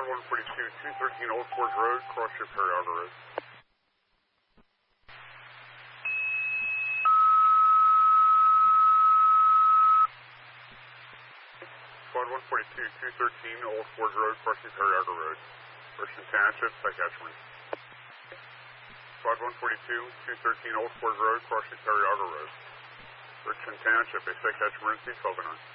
Squad 142, 213 Old Forge Road, cross your Periaga Road. Squad 142, 213 Old Forge Road, crossing Periaga Road. Richmond Township, Saskatchewan. Squad 142, 213 Old Forge Road, crossing Periaga Road. Richmond Township, a Saskatchewan emergency, 1209.